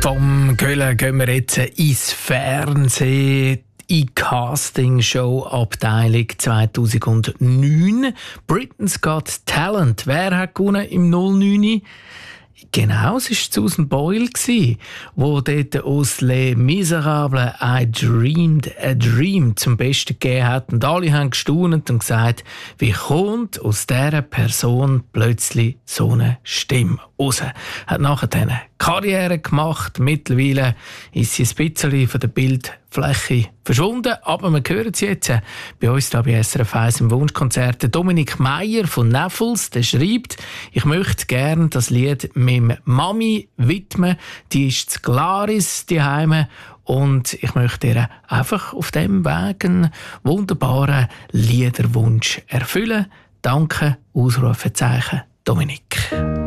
Vom Köln gehen wir jetzt ins Fernsehen. In Castingshow-Abteilung 2009. Britain's Got Talent. Wer hat gewonnen im 09? Genau, es war Susan Boyle, die dort aus «Les Miserables» «I Dreamed a Dream» zum Besten gegeben hat. Und alle haben gestaunt und gesagt, wie kommt aus dieser Person plötzlich so eine Stimme raus? Hat nachher eine Karriere gemacht. Mittlerweile ist sie ein bisschen von der Bildfläche verschwunden. Aber wir hören sie jetzt bei uns hier bei SRF 1 im Wunschkonzert. Dominik Meier von Neffels, der schreibt, ich möchte gerne das Lied meiner Mami widmen. Die ist zu Glaris daheim. Und ich möchte ihr einfach auf diesem Weg einen wunderbaren Liederwunsch erfüllen. Danke, Ausrufezeichen, Dominik.